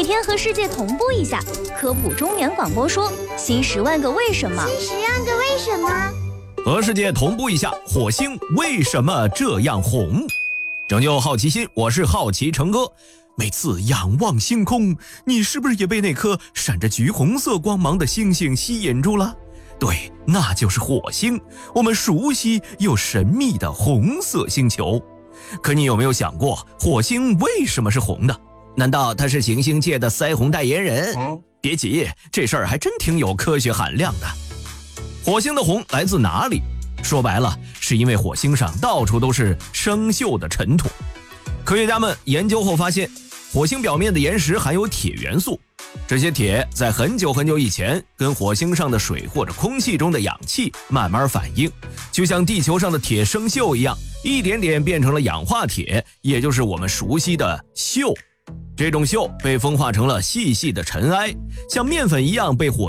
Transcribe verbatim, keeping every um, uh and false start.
天和世界同步一下，科普中年广播说新十万个为什么。 新十万个为什么？ 和世界同步一下，火星为什么这样红？拯救好奇心，我是好奇成哥。每次仰望星空，你是不是也被那颗闪着橘红色光芒的星星吸引住了？对，那就是火星，我们熟悉又神秘的红色星球。可你有没有想过，火星为什么是红的？难道它是行星界的腮红代言人？别急，这事儿还真挺有科学含量的。火星的红来自哪里？说白了，是因为火星上到处都是生锈的尘土。科学家们研究后发现，火星表面的岩石含有铁元素，这些铁在很久很久以前跟火星上的水或者空气中的氧气慢慢反应，就像地球上的铁生锈一样，一点点变成了氧化铁，也就是我们熟悉的锈。这种锈被风化成了细细的尘埃，像面粉一样被火